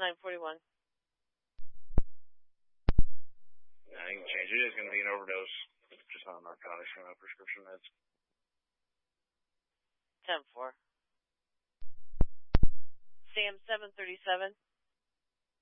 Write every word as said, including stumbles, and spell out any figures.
nine forty-one. Yeah, you can change it. It is going to be an overdose. Just not narcotics or no prescription meds. ten four. Sam seven thirty-seven.